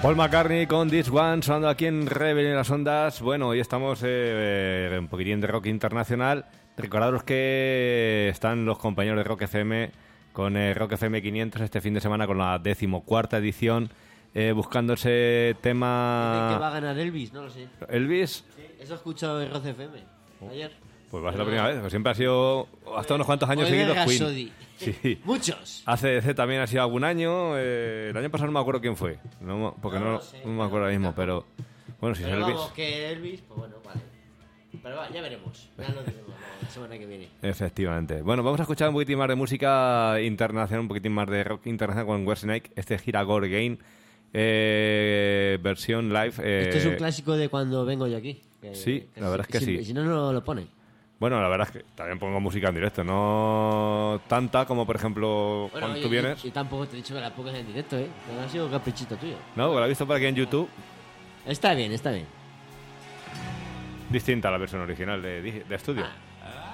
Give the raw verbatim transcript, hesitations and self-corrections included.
Paul McCartney con This One, sonando aquí en Rebel en las ondas. Bueno, hoy estamos eh, eh, un poquitín de rock internacional. Recordaros que están los compañeros de Rock F M con eh, Rock F M quinientos este fin de semana con la decimocuarta edición, eh, buscando ese tema... ¿Que va a ganar Elvis? No lo sé. ¿Elvis? Sí, eso he escuchado en Rock F M ayer. Pues va a ser la primera vez, pues siempre ha sido hasta unos cuantos años Oye, seguidos Rhapsody. Queen. Sí. Muchos. A C D C también ha sido algún año. Eh, el año pasado no me acuerdo quién fue. No, porque no, No no, lo sé, no me acuerdo ahora mismo, pero... Bueno, si es Pero Elvis... vamos, que Elvis, pues bueno, vale. Pero va, ya veremos. Ya lo diremos la semana que viene. Efectivamente. Bueno, vamos a escuchar un poquitín más de música internacional, un poquitín más de rock internacional con Whitesnake. Este gira Gore Again, eh, versión live. Eh, Esto es un clásico de cuando vengo yo aquí. Que, sí, la verdad es que si, sí. Si no, no lo ponen. Bueno, la verdad es que también pongo música en directo, no tanta como, por ejemplo, Bueno, cuando y, tú vienes. Y, y tampoco te he dicho que la pongas en directo, ¿eh? Que no ha sido caprichito tuyo. No, porque la he visto por aquí en YouTube. Está bien, está bien. Distinta a la versión original de, de estudio. Ah.